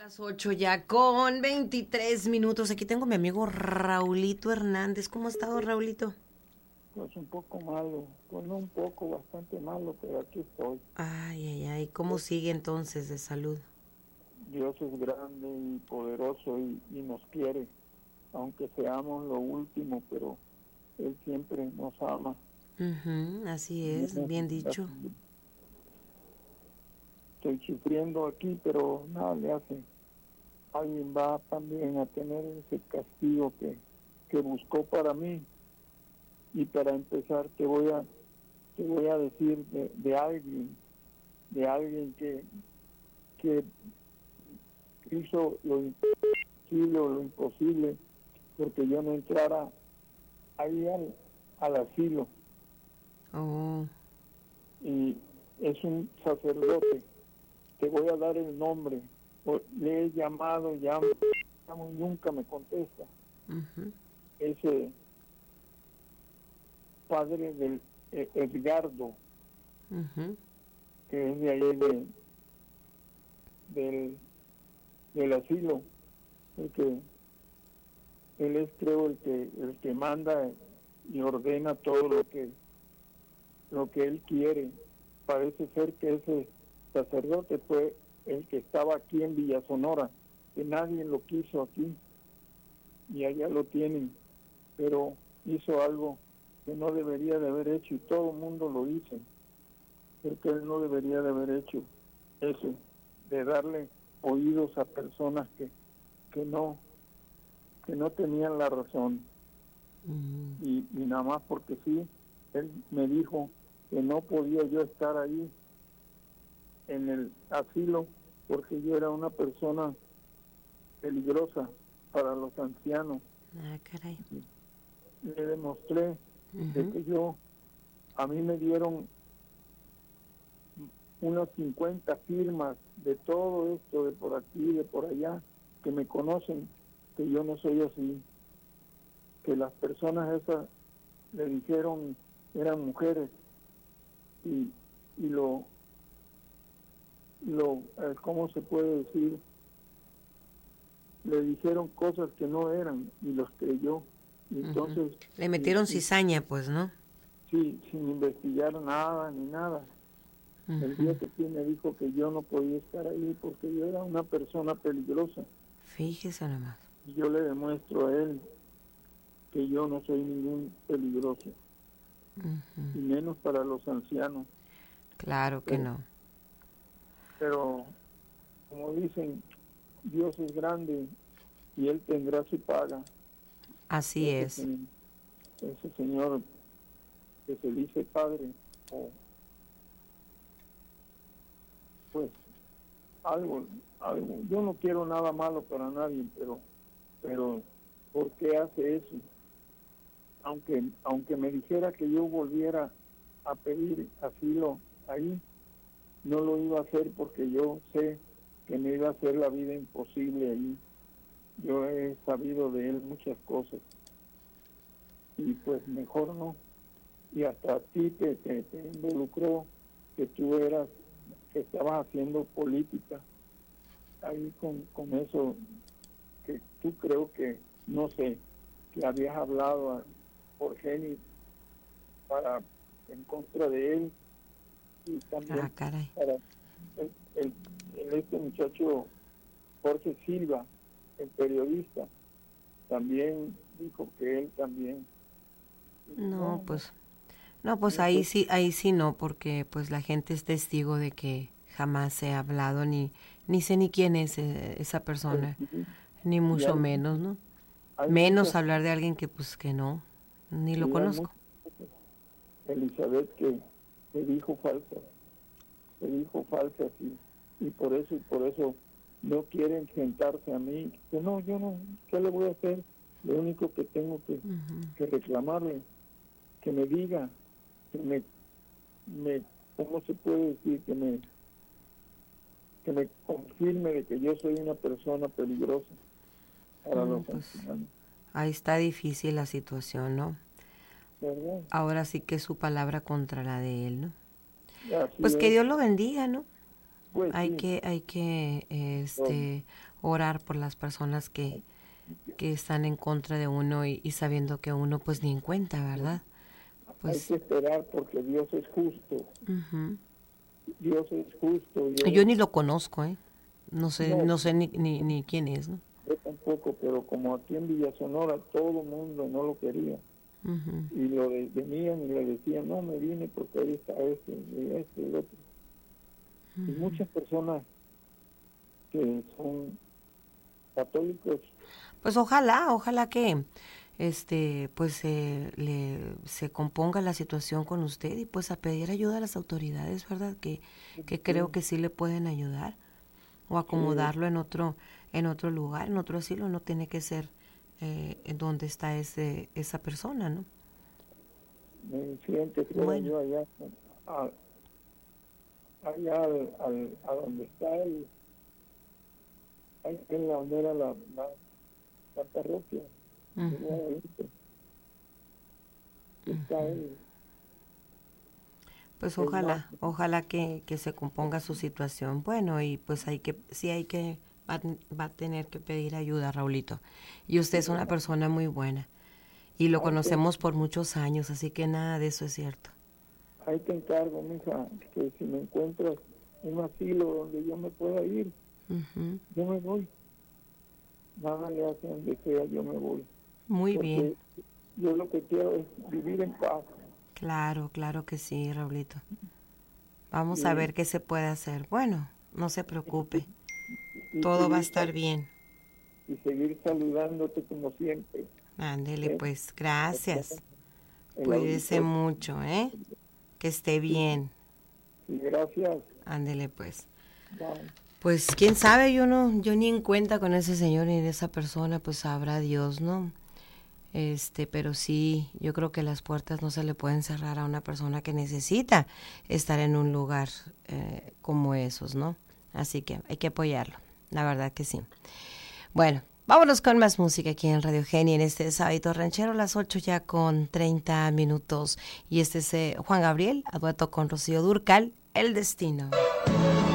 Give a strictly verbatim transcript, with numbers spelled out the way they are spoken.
Las ocho ya con veintitrés minutos. Aquí tengo a mi amigo Raulito Hernández. ¿Cómo ha estado, Raulito? Pues un poco malo, pues no un poco, bastante malo, pero aquí estoy. Ay, ay, ay. ¿Cómo sigue entonces de salud? Dios es grande y poderoso y, y nos quiere, aunque seamos lo último, pero Él siempre nos ama. Uh-huh, así es, bien dicho. Estoy sufriendo aquí, pero nada le hace. Alguien va también a tener ese castigo que, que buscó para mí. Y para empezar, te voy a, te voy a decir de, de alguien, de alguien que, que hizo lo imposible o lo imposible porque yo no entrara ahí al, al asilo. Oh. Y es un sacerdote. Te voy a dar el nombre. Le he llamado, llamo, llamo y nunca me contesta. Uh-huh. Ese padre del eh, Edgardo, Uh-huh. que es de ahí de, del, del asilo, el que él es, creo, el que el que manda y ordena todo lo que lo que él quiere. Parece ser que ese sacerdote fue el que estaba aquí en Villa Sonora, que nadie lo quiso aquí y allá lo tienen, pero hizo algo que no debería de haber hecho y todo el mundo lo hizo, porque él no debería de haber hecho eso, de darle oídos a personas que, que no que no tenían la razón. Uh-huh. y, y nada más porque sí, él me dijo que no podía yo estar ahí en el asilo porque yo era una persona peligrosa para los ancianos. Ah, caray. Le demostré uh-huh. de que yo, a mí me dieron unas cincuenta firmas de todo esto, de por aquí, de por allá, que me conocen, que yo no soy así, que las personas esas le dijeron, eran mujeres, y, y lo, lo eh, ¿cómo se puede decir? Le dijeron cosas que no eran, y los creyó, y entonces... Uh-huh. Le metieron y, cizaña, pues, ¿no? Sí, sin investigar nada, ni nada. Uh-huh. El día que sí me dijo que yo no podía estar ahí porque yo era una persona peligrosa. Fíjese nomás. Y yo le demuestro a él que yo no soy ningún peligroso, uh-huh. y menos para los ancianos. Claro que pero, no. Pero, como dicen, Dios es grande y Él tendrá su paga. Así ese es. Señor, ese Señor que se dice Padre, o pues algo, algo. Yo no quiero nada malo para nadie, pero, pero ¿por qué hace eso? Aunque, aunque me dijera que yo volviera a pedir asilo ahí, no lo iba a hacer porque yo sé que me iba a hacer la vida imposible ahí. Yo he sabido de él muchas cosas y pues mejor no. Y hasta a ti te, te, te involucró que tú eras, que estabas haciendo política ahí con, con eso, que tú creo que, no sé, que habías hablado a, por Jenny para en contra de él y también ah, caray. para el, el, el, este muchacho Jorge Silva, el periodista, también dijo que él también. No, no pues, no, pues ahí sí, ahí sí no, porque pues la gente es testigo de que jamás he hablado ni, ni sé ni quién es eh, esa persona, sí, sí. Ni mucho hay, menos, ¿no? Menos muchas, hablar de alguien que pues que no, ni sí, lo conozco. Elizabeth que, que dijo falsas, que dijo falsas y, y por eso y por eso no quieren sentarse a mí, que no, yo no, ¿qué le voy a hacer? Lo único que tengo que, uh-huh. que reclamarle, que me diga, que me, me, ¿cómo se puede decir? Que me, que me confirme de que yo soy una persona peligrosa para uh, los pues, ancianos. Ahí está difícil la situación, ¿no? ¿Verdad? Ahora sí que es su palabra contra la de él, ¿no? Así pues es. que Dios lo bendiga, ¿no? Pues hay sí. que, hay que, este, orar por las personas que, que están en contra de uno y, y sabiendo que uno pues ni en cuenta, ¿verdad? Pues, hay que esperar porque Dios es justo. Uh-huh. Dios es justo. Dios... Yo ni lo conozco, ¿eh? No sé, no, no sé ni, ni, ni quién es, ¿no? Yo tampoco, pero como aquí en Villa Sonora todo el mundo no lo quería. Uh-huh. Y lo de, venían y le decían, no, me vine porque ahí está este, y este, y el otro. Uh-huh. Y muchas personas que son católicos. Pues ojalá, ojalá que este pues eh, le se componga la situación con usted y pues a pedir ayuda a las autoridades, ¿verdad? Que, que sí. Creo que sí le pueden ayudar o acomodarlo sí. en otro en otro lugar, en otro asilo, no tiene que ser eh, en donde está ese esa persona, ¿no? Mi cliente fuera bueno. Yo allá a, allá al, al, a donde está el ahí en la donde era la, la, la parroquia. Uh-huh. Está él. Pues ojalá, ojalá que, que se componga su situación. Bueno, y pues hay que, sí hay que, va, va a tener que pedir ayuda, Raulito. Y usted es una persona muy buena. Y lo conocemos por muchos años, así que nada de eso es cierto. Ahí te encargo, mija, que si me encuentras un asilo donde yo me pueda ir, uh-huh. yo me voy. Nada le hace donde sea, yo me voy. Muy Porque bien. Yo lo que quiero es vivir en paz. Claro, claro que sí, Raulito. Vamos sí. a ver qué se puede hacer. Bueno, no se preocupe. Y todo va a estar bien. Y seguir saludándote como siempre. Ándele, ¿eh? Pues, gracias. Cuídese mucho, ¿eh? Que esté bien. Sí, gracias. Ándele, pues. Bye. Pues, quién sabe, yo no, yo ni en cuenta con ese señor ni de esa persona, pues sabrá Dios, ¿no? Este, pero sí, yo creo que las puertas no se le pueden cerrar a una persona que necesita estar en un lugar eh, como esos, ¿no? Así que hay que apoyarlo, la verdad que sí. Bueno, vámonos con más música aquí en Radio Genia en este sábado ranchero, las ocho ya con treinta minutos. Y este es eh, Juan Gabriel, a dueto con Rocío Dúrcal, El Destino.